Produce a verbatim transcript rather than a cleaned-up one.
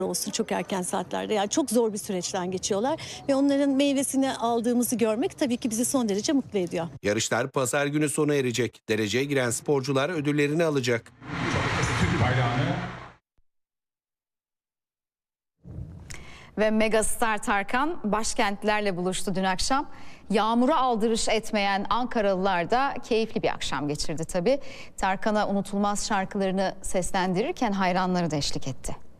olsun çok erken saatlerde. Yani çok zor bir süreçten geçiyorlar ve onların meyvesini aldığımızı görmek tabii ki bizi son derece mutlu ediyor. Yarışlar pazar günü sona erecek. Dereceye giren sporcular ödüllerini alacak. Türk bayrağını Ve megastar Tarkan başkentlerle buluştu dün akşam. Yağmura aldırış etmeyen Ankaralılar da keyifli bir akşam geçirdi tabii. Tarkan'a unutulmaz şarkılarını seslendirirken hayranları da eşlik etti.